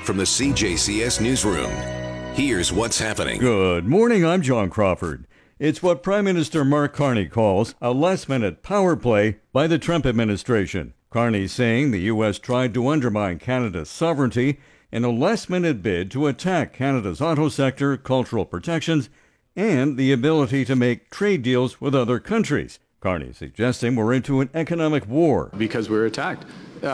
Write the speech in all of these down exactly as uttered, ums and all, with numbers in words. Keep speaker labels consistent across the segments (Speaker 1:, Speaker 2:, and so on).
Speaker 1: From the C J C S Newsroom, here's what's happening.
Speaker 2: Good morning, I'm John Crawford. It's what Prime Minister Mark Carney calls a last-minute power play by the Trump administration. Carney saying the U S tried to undermine Canada's sovereignty in a last-minute bid to attack Canada's auto sector, cultural protections, and the ability to make trade deals with other countries. Carney suggesting we're into an economic war.
Speaker 3: Because we're attacked.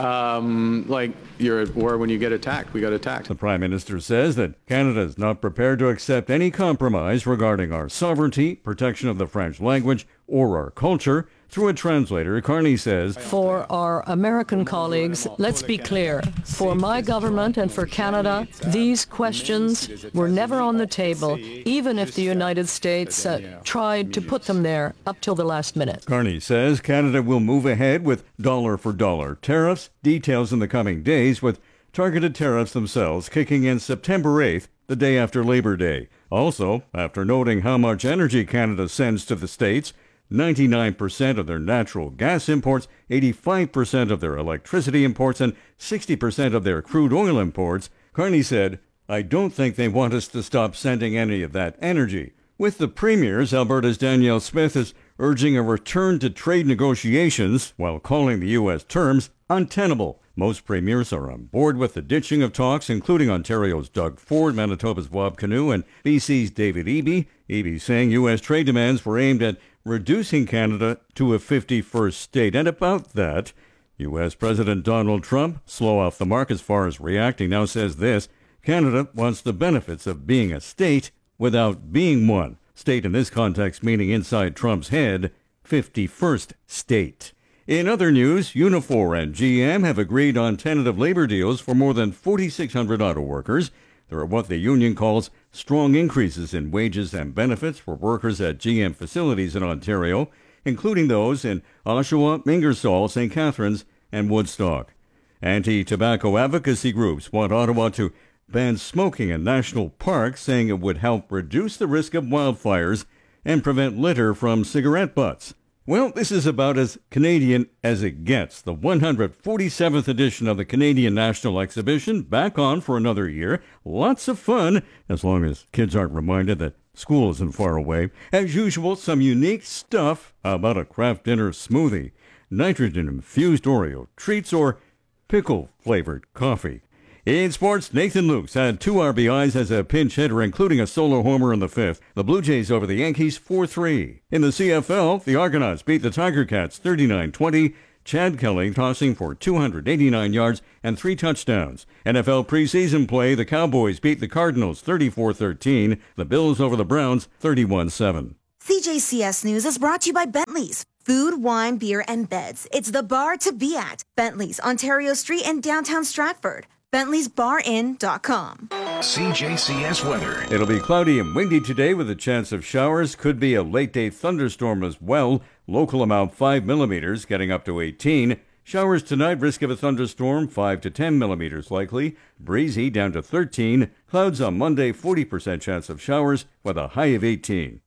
Speaker 3: Um, like, you're at war when you get attacked. We got attacked.
Speaker 2: The Prime Minister says that Canada is not prepared to accept any compromise regarding our sovereignty, protection of the French language, or our culture. Through a translator, Carney says,
Speaker 4: For our American colleagues, let's be clear. For my government and for Canada, these questions were never on the table, even if the United States uh, tried to put them there up till the last minute.
Speaker 2: Carney says Canada will move ahead with dollar-for-dollar tariffs, details in the coming days, with targeted tariffs themselves kicking in September eighth, the day after Labor Day. Also, after noting how much energy Canada sends to the States, ninety-nine percent of their natural gas imports, eighty-five percent of their electricity imports, and sixty percent of their crude oil imports, Carney said, I don't think they want us to stop sending any of that energy. With the premiers, Alberta's Danielle Smith is urging a return to trade negotiations while calling the U S terms untenable. Most premiers are on board with the ditching of talks, including Ontario's Doug Ford, Manitoba's Bob Canoe, and B C's David Eby. Eby saying U S trade demands were aimed at reducing Canada to a fifty-first state. And about that, U S President Donald Trump, slow off the mark as far as reacting, now says this: Canada wants the benefits of being a state without being one. State in this context meaning inside Trump's head, fifty-first state. In other news, Unifor and G M have agreed on tentative labor deals for more than forty-six hundred auto workers. There are what the union calls strong increases in wages and benefits for workers at G M facilities in Ontario, including those in Oshawa, Ingersoll, Saint Catharines, and Woodstock. Anti-tobacco advocacy groups want Ottawa to ban smoking in national parks, saying it would help reduce the risk of wildfires and prevent litter from cigarette butts. Well, this is about as Canadian as it gets. The one hundred forty-seventh edition of the Canadian National Exhibition back on for another year. Lots of fun, as long as kids aren't reminded that school isn't far away. As usual, some unique stuff. How about a craft dinner smoothie, nitrogen-infused Oreo treats, or pickle-flavored coffee? In sports, Nathan Lukes had two R B Is as a pinch hitter, including a solo homer in the fifth. The Blue Jays over the Yankees four three. In the C F L, the Argonauts beat the Tiger Cats thirty-nine twenty. Chad Kelly tossing for two hundred eighty-nine yards and three touchdowns. N F L preseason play, the Cowboys beat the Cardinals thirty-four thirteen. The Bills over the Browns thirty-one seven.
Speaker 5: C J C S News is brought to you by Bentley's. Food, wine, beer, and beds. It's the bar to be at. Bentley's, Ontario Street in downtown Stratford. Bentley's Bar Inn dot com.
Speaker 1: C J C S weather.
Speaker 2: It'll be cloudy and windy today with a chance of showers. Could be a late-day thunderstorm as well. Local amount five millimeters, getting up to eighteen. Showers tonight, risk of a thunderstorm, five to ten millimeters likely. Breezy down to thirteen. Clouds on Monday, forty percent chance of showers with a high of eighteen.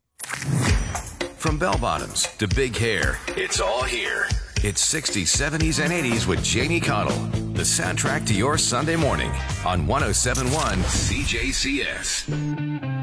Speaker 1: From bell bottoms to big hair, it's all here. It's sixties, seventies, and eighties with Jamie Connell. The soundtrack to your Sunday morning on one oh seven point one C J C S.